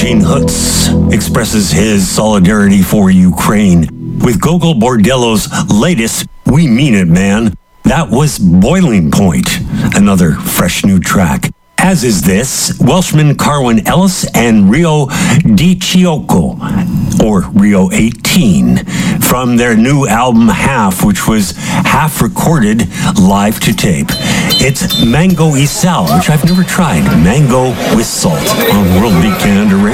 Martin Hutz expresses his solidarity for Ukraine with Gogol Bordello's latest We Mean It Man. That was Boiling Point, another fresh new track. As is this, Welshman Carwyn Ellis and Rio Di Chioco, or Rio 18, from their new album Half, which was half recorded live to tape. It's Mango y Sal, which I've never tried. Mango with salt on World Beat Canada Radio.